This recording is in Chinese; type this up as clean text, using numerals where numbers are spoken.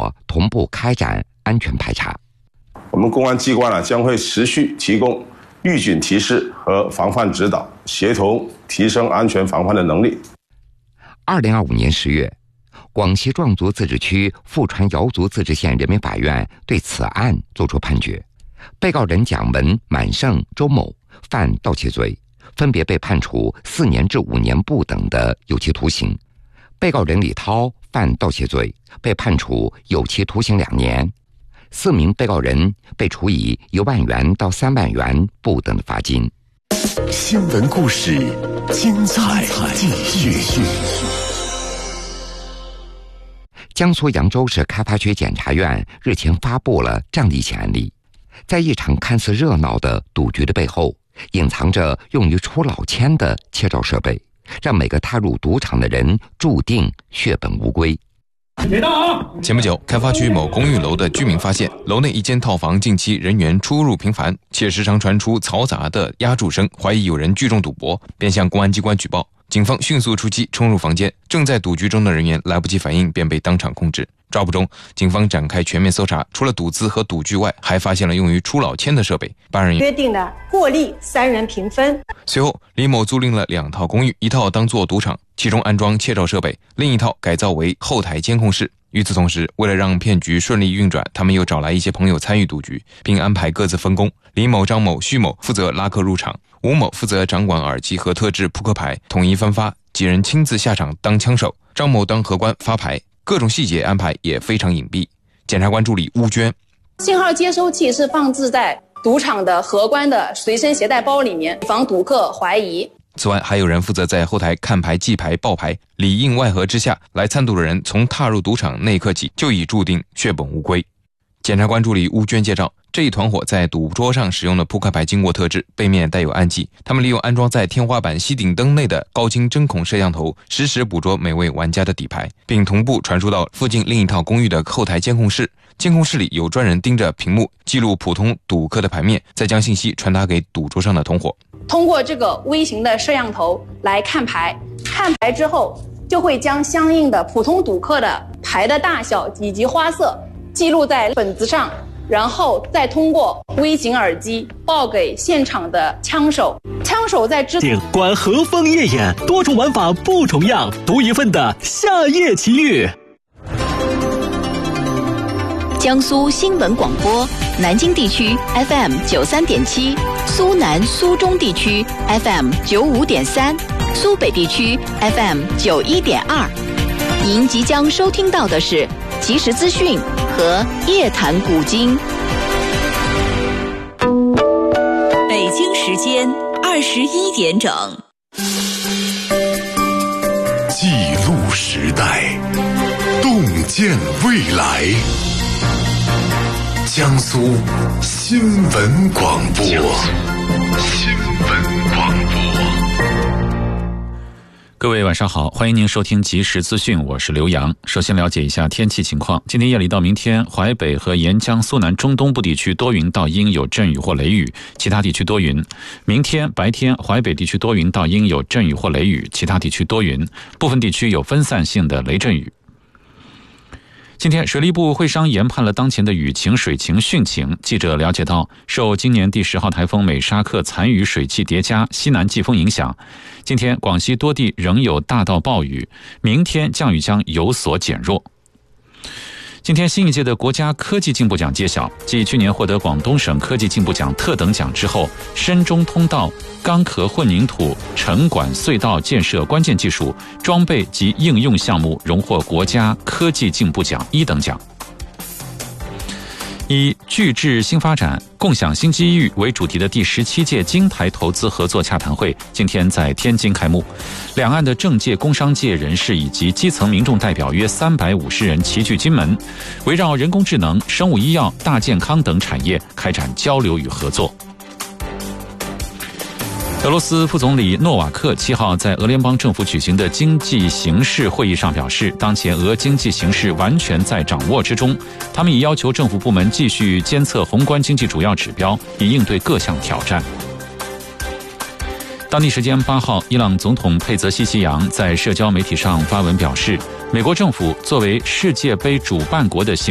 所同步开展安全排查。 我们公安机关将会持续提供预警提示和防范指导，协同提升安全防范的能力。 2025年10月，广西壮族自治区富川瑶族自治县人民法院对此案作出判决，被告人蒋文、满胜、周某犯盗窃罪，分别被判处4年至5年不等的有期徒刑。被告人李涛犯盗窃罪，被判处有期徒刑2年。4名被告人被处以1万元到3万元不等的罚金。 新闻故事，精彩继续。 江苏扬州市开发区检察院日前发布了这样的一起案例，在一场看似热闹的赌局的背后，隐藏着用于出老千的窃照设备，让每个踏入赌场的人注定血本无归。 前不久，开发区某公寓楼的居民发现，楼内一间套房近期人员出入频繁，且时常传出嘈杂的压铸声，怀疑有人聚众赌博，便向公安机关举报。警方迅速出击，冲入房间，正在赌局中的人员来不及反应，便被当场控制。抓捕中，警方展开全面搜查，除了赌资和赌具外，还发现了用于出老千的设备。办案人员约定的获利3人平分。 随后，李某租赁了2套公寓，一套当作赌场，其中安装窃照设备，另一套改造为后台监控室。与此同时，为了让骗局顺利运转，他们又找来一些朋友参与赌局，并安排各自分工。李某、张某、徐某负责拉客入场，吴某负责掌管耳机和特制扑克牌，统一分发，几人亲自下场当枪手，张某当荷官发牌，各种细节安排也非常隐蔽。检察官助理邬娟： 信号接收器是放置在赌场的荷官的随身携带包里面，以防赌客怀疑。 此外，还有人负责在后台看牌、记牌、报牌，里应外合之下，来参赌的人从踏入赌场那一刻起就已注定血本无归。检察官助理邬娟介绍，这一团伙在赌桌上使用的扑克牌经过特制，背面带有暗记，他们利用安装在天花板吸顶灯内的高清针孔摄像头，实时捕捉每位玩家的底牌，并同步传输到附近另一套公寓的后台监控室。监控室里有专人盯着屏幕记录普通赌客的牌面，再将信息传达给赌桌上的同伙。 通过这个微型的摄像头来看牌，看牌之后就会将相应的普通赌客的牌的大小以及花色记录在本子上，然后再通过微型耳机报给现场的枪手。枪手在观和风夜演，多种玩法不重样，独一份的夏夜奇遇。 江苏新闻广播，南京地区 FM 93.7，苏南苏中地区 FM 95.3，苏北地区 FM 91.2。您即将收听到的是即时资讯和夜谈古今。 北京时间21点整。 记录时代，洞见未来。江苏新闻广播。 各位晚上好，欢迎您收听即时资讯，我是刘洋。首先了解一下天气情况。今天夜里到明天，淮北和沿江苏南中东部地区多云到阴，有阵雨或雷雨，其他地区多云。明天白天，淮北地区多云到阴，有阵雨或雷雨，其他地区多云，部分地区有分散性的雷阵雨。今天，水利部会商研判了当前的雨情、水情、汛情。记者了解到，受今年第10号台风美沙克残余水汽叠加，西南季风影响，今天广西多地仍有大到暴雨，明天降雨将有所减弱。今天新一届的国家科技进步奖揭晓，继去年获得广东省科技进步奖特等奖之后，深中通道、钢壳混凝土、沉管隧道建设关键技术、装备及应用项目荣获国家科技进步奖1等奖。以聚智新发展、共享新机遇为主题的第17届京台投资合作洽谈会今天在天津开幕，两岸的政界、工商界人士以及基层民众代表约350人齐聚金门，围绕人工智能、生物医药、大健康等产业开展交流与合作。俄罗斯副总理诺瓦克7号在俄联邦政府举行的经济形势会议上表示，当前俄经济形势完全在掌握之中，他们已要求政府部门继续监测宏观经济主要指标，以应对各项挑战。当地时间8号，伊朗总统佩泽西奇扬在社交媒体上发文表示，美国政府作为世界杯主办国的